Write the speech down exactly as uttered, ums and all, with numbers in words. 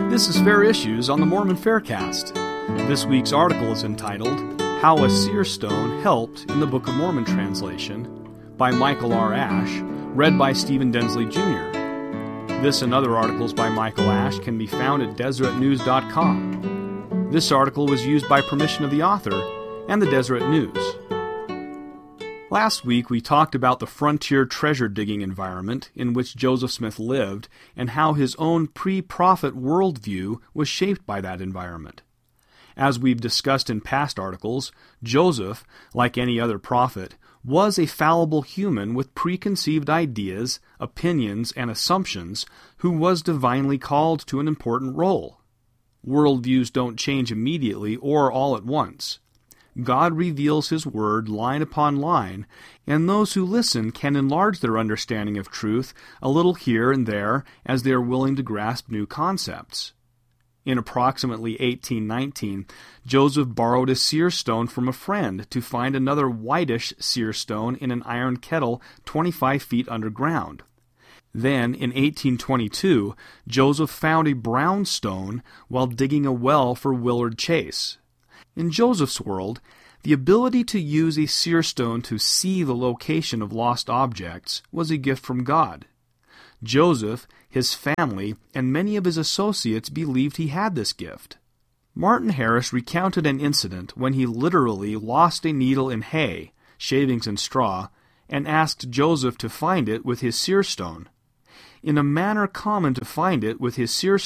This is Fair Issues on the Mormon Faircast. This week's article is entitled, How a Seer Stone Helped in the Book of Mormon Translation, by Michael R. Ash, read by Stephen Densley Junior This and other articles by Michael Ash can be found at Deseret News dot com. This article was used by permission of the author and the Deseret News. Last week we talked about the frontier treasure-digging environment in which Joseph Smith lived and how his own pre-prophet worldview was shaped by that environment. As we've discussed in past articles, Joseph, like any other prophet, was a fallible human with preconceived ideas, opinions, and assumptions who was divinely called to an important role. Worldviews don't change immediately or all at once. God reveals His Word line upon line, and those who listen can enlarge their understanding of truth a little here and there as they are willing to grasp new concepts. In approximately eighteen nineteen, Joseph borrowed a seer stone from a friend to find another whitish seer stone in an iron kettle twenty-five feet underground. Then, in eighteen twenty-two, Joseph found a brown stone while digging a well for Willard Chase. In Joseph's world, the ability to use a seer stone to see the location of lost objects was a gift from God. Joseph, his family, and many of his associates believed he had this gift. Martin Harris recounted an incident when he literally lost a needle in hay, shavings and straw, and asked Joseph to find it with his seer stone. In a manner common to find it with his seer